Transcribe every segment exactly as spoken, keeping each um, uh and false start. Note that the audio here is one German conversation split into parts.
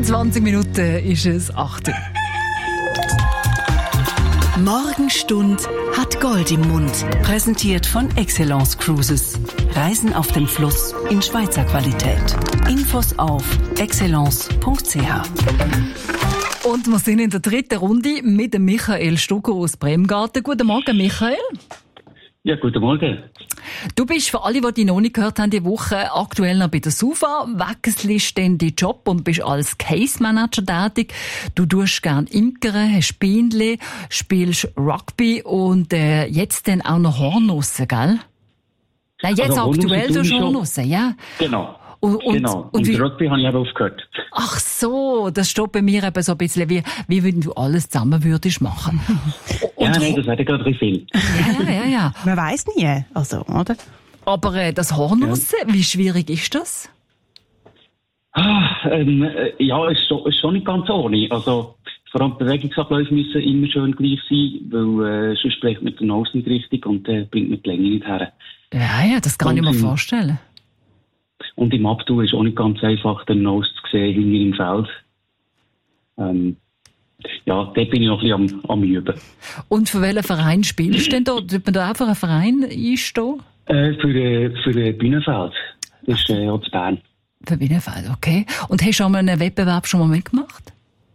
In zwanzig Minuten ist es acht Uhr. Morgenstund hat Gold im Mund. Präsentiert von Excellence Cruises. Reisen auf dem Fluss in Schweizer Qualität. Infos auf excellence punkt c h. Und wir sind in der dritten Runde mit dem Michael Stucker aus Bremgarten. Guten Morgen, Michael. Ja, guten Morgen. Du bist, für alle, die dich noch nicht gehört haben, die Woche aktuell noch bei der SUVA, wechselst dann deinen Job und bist als Case Manager tätig. Du tust gern Imkern, hast Bienen, spielst Rugby und äh, jetzt dann auch noch Hornussen, gell? Nein, jetzt also, aktuell tust du Hornussen, ja? Genau. Und, und, genau. Und, und wie, Rugby habe ich aber aufgehört. Ach so, das steht bei mir eben so ein bisschen wie, wie wenn du alles zusammen würdest machen. Und, ja, nein, das wäre gerade ein bisschen viel. Ja, ja, ja. Man weiss nie, also, oder? Aber äh, das Hornussen, ja. Wie schwierig ist das? Ah, ähm, äh, ja, es ist, schon, ist schon nicht ganz ohne. Also, vor allem die Bewegungsabläufe müssen immer schön gleich sein, weil äh, sonst spricht man den Nose nicht richtig und äh, bringt man die Länge nicht her. Ja, ja, das kann und ich mir im, vorstellen. Und im Abtun ist auch nicht ganz einfach, den Nose zu sehen hinter im Feld. Ähm, ja, dort bin ich noch ein bisschen am, am Üben. Und für welchen Verein spielst du denn da? Tut man da einfach einen Verein einstehen? Äh, für äh, für äh, Bühnenfeld. Das ist äh, auch zu Bern. Für Bühnenfeld, okay. Und hast du schon mal einen Wettbewerb schon mal mitgemacht?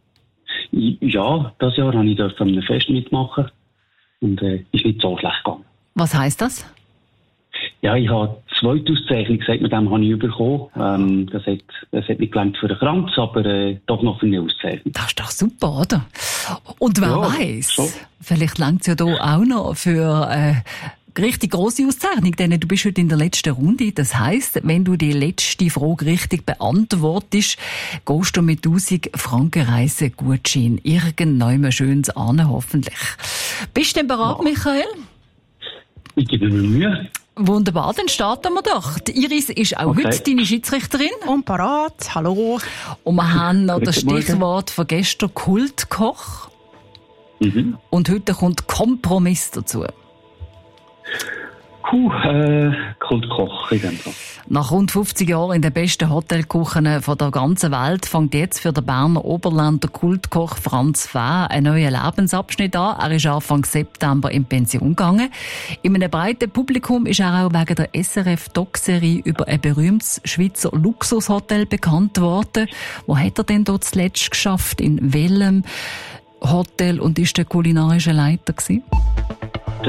Ja, dieses Jahr habe ich an einem Fest mitmachen. Und äh, ist nicht so schlecht gegangen. Was heisst das? Ja, ich habe zwei Auszeichnungen gesagt, mit dem habe ich bekommen. Ähm, das, hat, das hat nicht gelangt für den Kranz, aber äh, doch noch für eine Auszeichnung. Das ist doch super, oder? Und wer ja, weiss, schon. Vielleicht langt es ja hier auch noch für äh, richtig grosse Auszeichnung, denn du bist heute in der letzten Runde. Das heisst, wenn du die letzte Frage richtig beantwortest, gehst du mit tausend Franken Reisegutschein irgendwann schönes an, hoffentlich. Bist du denn bereit, ja. Michael? Ich gebe mir Mühe. Wunderbar, dann starten wir doch. Die Iris ist auch okay. Heute deine Schiedsrichterin. Und parat, hallo. Und wir haben noch das Stichwort von gestern Kultkoch. Mhm. Und heute kommt Kompromiss dazu. Puh, äh, Kultkoch in dem Fall. Nach rund fünfzig Jahren in den besten Hotelküchen von der ganzen Welt fängt jetzt für den Berner Oberland der Kultkoch Franz Fäh einen neuen Lebensabschnitt an. Er ist Anfang September in Pension gegangen. In einem breiten Publikum ist er auch wegen der S R F-Doc-Serie über ein berühmtes Schweizer Luxushotel bekannt worden. Wo hat er denn dort zuletzt geschafft? In welchem Hotel und ist der kulinarische Leiter gewesen?